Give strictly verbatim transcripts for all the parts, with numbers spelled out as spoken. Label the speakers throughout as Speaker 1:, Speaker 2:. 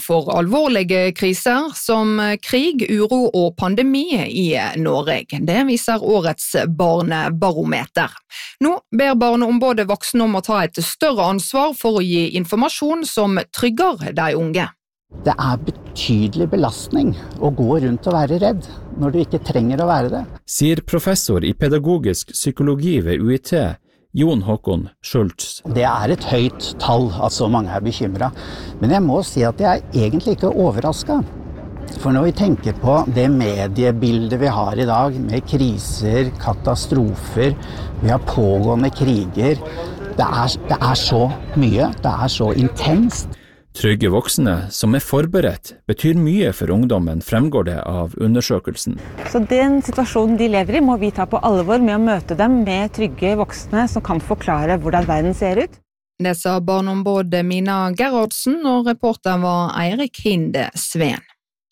Speaker 1: For alvorlige kriser som krig, uro og pandemi i Norge. Det viser årets barnebarometer. Nå ber Barneombudet voksne om å ta et større ansvar for å gi informasjon som trygger de unge.
Speaker 2: Det er betydelig belastning å gå rundt og være redd når du ikke trenger å være det.
Speaker 3: Sier professor i pedagogisk psykologi ved U I T, Jon Håkon Schultz.
Speaker 2: Det er et høyt tall at så mange er bekymret, men jeg må si at jeg er egentlig ikke overrasket. For når vi tenker på det mediebildet vi har i dag, med kriser, katastrofer, vi har pågående kriger, det er, det er så mye, det er så intenst.
Speaker 3: Trygge voksne som er forberedt betyr mye for ungdommen, fremgår det av undersøkelsen.
Speaker 4: Så den situasjonen de lever i må vi ta på alvor med å møte dem med trygge voksne som kan forklare hvordan verden ser ut.
Speaker 1: Det sa Barneombud Mina Gerhardsen, og reporter var Eirik Hinde Sveen.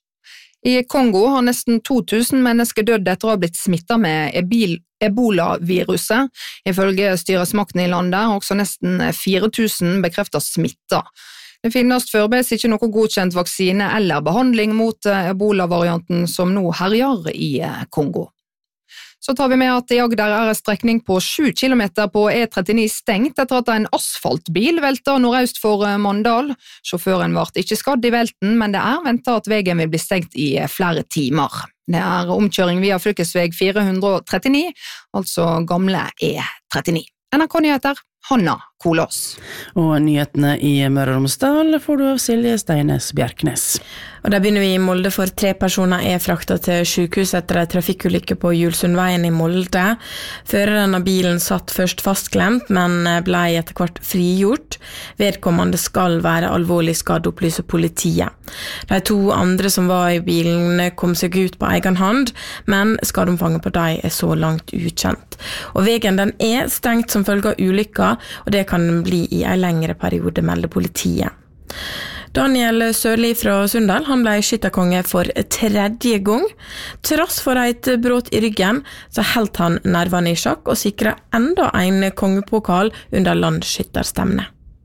Speaker 1: I Kongo har nesten to tusen mennesker dødd etter å ha blitt smittet med Ebola-viruset. Ifølge styresmakten i landet har også nesten fire tusen bekreftet smittet. Det finnes foreløpig ikke noe godkjent vaksine eller behandling mot Ebola-varianten som nå herjer i Kongo. Så tar vi med at i Agder er en strekning på sju kilometer på E trettini stengt etter at en asfaltbil velter nordøst for Mandal. Sjåføren ble ikke skadd i velten, men det er ventet at veien vil bli stengt i flere timer. Det er omkjøring via fylkesveg fire hundre og trettini, altså gamle E trettini. N R K-nyheter, Hanna Kolås.
Speaker 5: Og nyhetene i Møre og Romsdal får du av Silje Steines Bjerknes.
Speaker 6: Og der begynner vi i Molde, for tre personer er fraktet til sykehus etter en trafikkulykke på Julsundveien i Molde. Føreren av bilen satt først fastklemt, men ble etter hvert frigjort. Vedkommende skal være alvorlig skadd, opplyser politiet. De to andre som var i bilen kom seg ut på egen hand, men skadeomfanget på dem er så langt ukjent. Og veien den er stengt som følge av ulykka, og det kan bli i en lengre periode, melder politiet. Daniel Sørli fra Sunndal, han ble skytterkonge for tredje gang. Trass for et brått i ryggen, så helt han nervene i sjakk og sikret enda en kongepokal under landsskytterstevne.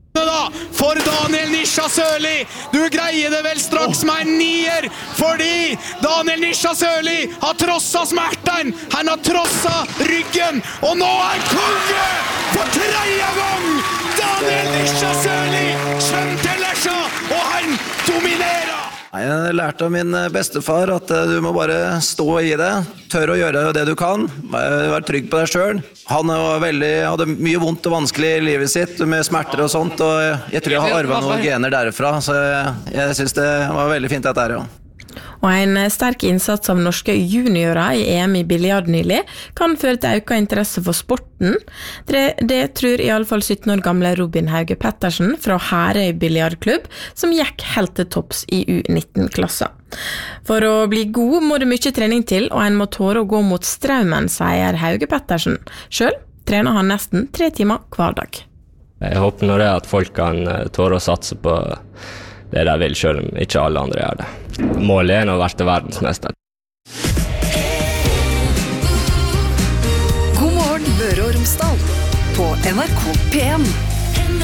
Speaker 7: For Daniel Nisha Sørli, du greier det vel straks med en nier, fordi Daniel Nisha Sørli har trosset smerten, han har trosset ryggen, og nå er han konge for tredje gang! Daniel Nisha Sørli, skjønt til Lesja, og han dominerer!
Speaker 8: Jeg lærte av min bestefar at du må bare stå i det, tørre å gjøre det du kan, være trygg på deg selv. Han var veldig, hadde mye vondt og vanskelig i livet sitt, med smerter og sånt, og jeg tror jeg har arvet noen gener derfra, så jeg, jeg synes det var veldig fint dette her, ja.
Speaker 6: Og en sterk innsats av norske juniorer i E M i biljard nylig kan føre til økt interesse for sporten. Det, det tror i alle fall sytten år gamle Robin Hauge Pettersen fra Herøy biljardklubb, som gikk helt til topps i U nitten-klassen. For å bli god må det mye trening til, og en må tåre å gå mot strømmen, sier Hauge Pettersen. Selv trener han nesten tre timer hver dag.
Speaker 9: Jeg håper nå det at folk kan tåre å satse på det de vil, selv om ikke alle andre gjør det. Målet er å være verdensmester.
Speaker 10: God morgen, Møre og Romsdal på N R K P en.